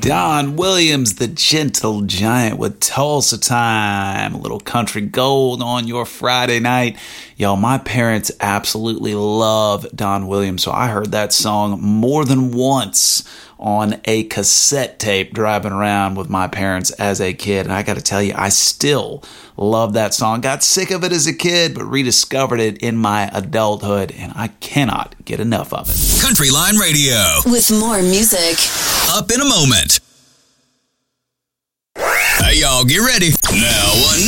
Don Williams, the gentle giant with Tulsa Time. A little country gold on your Friday night. Y'all, my parents absolutely love Don Williams, so I heard that song more than once on a cassette tape driving around with my parents as a kid. And I got to tell you, I still love that song. Got sick of it as a kid, but rediscovered it in my adulthood, and I cannot get enough of it. Country Line Radio. With more music. Up in a moment. Hey, y'all, get ready. Now,